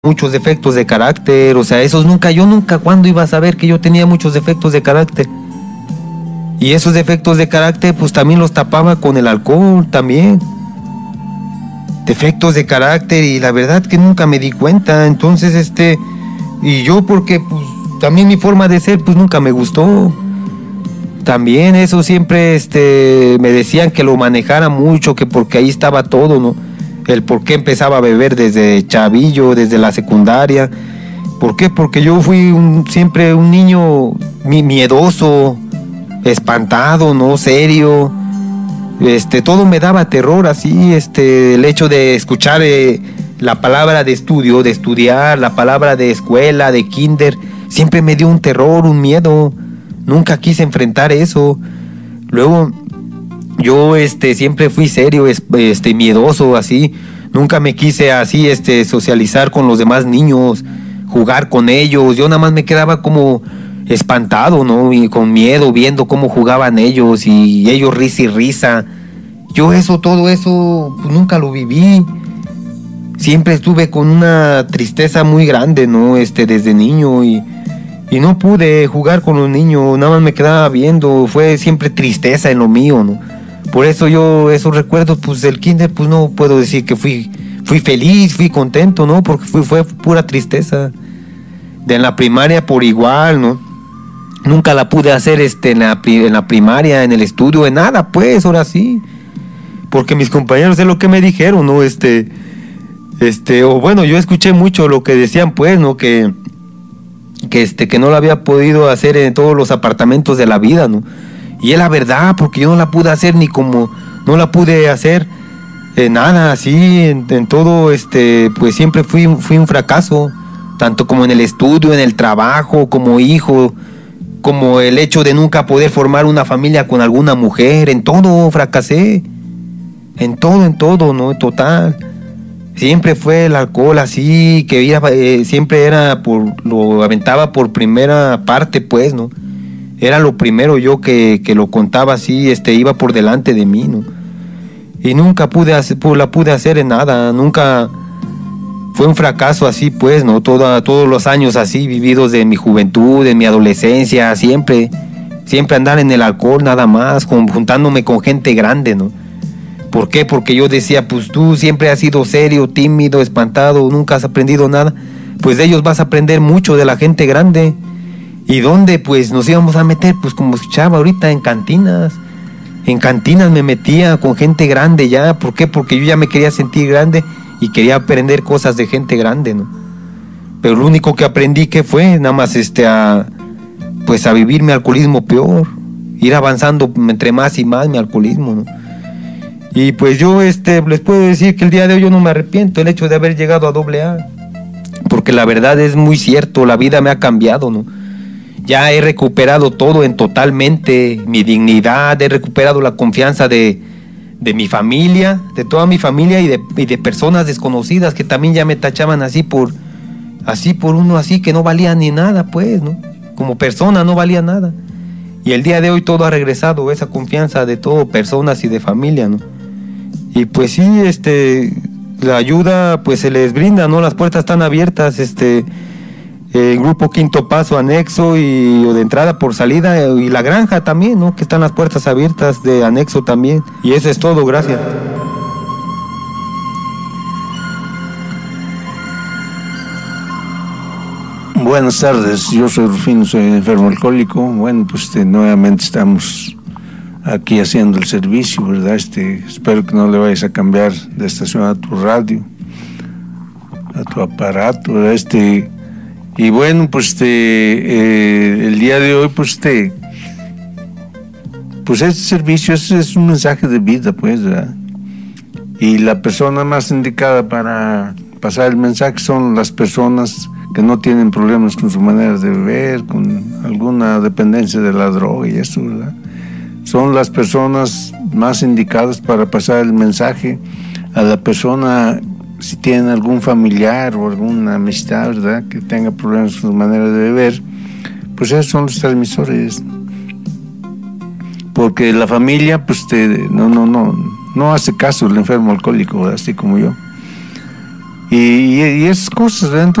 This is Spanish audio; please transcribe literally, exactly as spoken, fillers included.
muchos defectos de carácter, o sea, esos nunca, yo nunca, ¿cuándo iba a saber que yo tenía muchos defectos de carácter? Y esos defectos de carácter, pues también los tapaba con el alcohol, también. Defectos de carácter, y la verdad que nunca me di cuenta, entonces, este, y yo porque, pues, también mi forma de ser, pues nunca me gustó. También eso siempre, este, me decían que lo manejara mucho, que porque ahí estaba todo, ¿no? El por qué empezaba a beber desde chavillo, desde la secundaria. ¿Por qué? Porque yo fui un, siempre un niño miedoso, espantado, ¿no? Serio. Este, todo me daba terror, así, este, el hecho de escuchar eh, la palabra de estudio, de estudiar, la palabra de escuela, de kinder, siempre me dio un terror, un miedo. Nunca quise enfrentar eso. Luego, yo, este, siempre fui serio, este, miedoso, así. Nunca me quise así, este, socializar con los demás niños, jugar con ellos. Yo nada más me quedaba como espantado, ¿no? Y con miedo, viendo cómo jugaban ellos y ellos risa y risa. Yo eso, todo eso, pues, nunca lo viví. Siempre estuve con una tristeza muy grande, ¿no? Este, desde niño y, y no pude jugar con los niños, nada más me quedaba viendo. Fue siempre tristeza en lo mío, ¿no? Por eso yo, esos recuerdos, pues, del kinder, pues, no puedo decir que fui, fui feliz, fui contento, ¿no? Porque fui, fue pura tristeza. De en la primaria por igual, ¿no? Nunca la pude hacer este, en, la, en la primaria, en el estudio, en nada, pues, ahora sí. Porque mis compañeros es lo que me dijeron, ¿no? Este, este, o bueno, yo escuché mucho lo que decían, pues, ¿no? Que, que, este, que no lo había podido hacer en todos los apartamentos de la vida, ¿no? Y es la verdad, porque yo no la pude hacer ni como, no la pude hacer en nada, así, en, en todo, este, pues siempre fui, fui un fracaso, tanto como en el estudio, en el trabajo, como hijo, como el hecho de nunca poder formar una familia con alguna mujer, en todo fracasé, en todo, en todo, ¿no? Total. Siempre fue el alcohol así, que iba, eh, siempre era por, lo aventaba por primera parte, pues, ¿no? Era lo primero yo que, que lo contaba así, este, iba por delante de mí, ¿no? Y nunca pude hacer, la pude hacer en nada, nunca. Fue un fracaso así, pues, ¿no? Toda, todos los años así, vividos de mi juventud, de mi adolescencia, siempre, siempre andar en el alcohol nada más, con, juntándome con gente grande, ¿no? ¿Por qué? Porque yo decía, pues tú siempre has sido serio, tímido, espantado, nunca has aprendido nada. Pues de ellos vas a aprender mucho, de la gente grande. ¿Y dónde? Pues nos íbamos a meter, pues como escuchaba ahorita, en cantinas. En cantinas me metía con gente grande ya. ¿Por qué? Porque yo ya me quería sentir grande y quería aprender cosas de gente grande, ¿no? Pero lo único que aprendí que fue nada más este a pues a vivir mi alcoholismo peor, ir avanzando entre más y más mi alcoholismo, ¿no? Y pues yo este les puedo decir que el día de hoy yo no me arrepiento el hecho de haber llegado a doble A, porque la verdad es muy cierto, la vida me ha cambiado, ¿no? Ya he recuperado todo en totalmente, mi dignidad, he recuperado la confianza de de mi familia, de toda mi familia y de, y de personas desconocidas que también ya me tachaban así por, así por uno así que no valía ni nada, pues, ¿no? Como persona no valía nada. Y el día de hoy todo ha regresado, esa confianza de todo, personas y de familia, ¿no? Y pues sí, este, la ayuda pues se les brinda, ¿no? Las puertas están abiertas, este, el grupo Quinto Paso, anexo y o de entrada por salida, y la granja también, ¿no? Que están las puertas abiertas de anexo también. Y eso es todo, gracias. Buenas tardes, yo soy Rufino, soy enfermo alcohólico. Bueno, pues este, nuevamente estamos aquí haciendo el servicio, ¿verdad? Este, espero que no le vayas a cambiar de estación a tu radio, a tu aparato, ¿verdad? Este... Y bueno, pues este, eh, el día de hoy, pues este, pues este servicio es, es un mensaje de vida, pues, ¿verdad? Y la persona más indicada para pasar el mensaje son las personas que no tienen problemas con su manera de beber, con alguna dependencia de la droga y eso, ¿verdad? Son las personas más indicadas para pasar el mensaje a la persona. Si tienen algún familiar o alguna amistad, ¿verdad?, que tenga problemas con su manera de beber, pues esos son los transmisores. Porque la familia, pues, te, no, no, no, no hace caso del enfermo alcohólico, ¿verdad?, así como yo. y, y, y esas cosas, ¿verdad?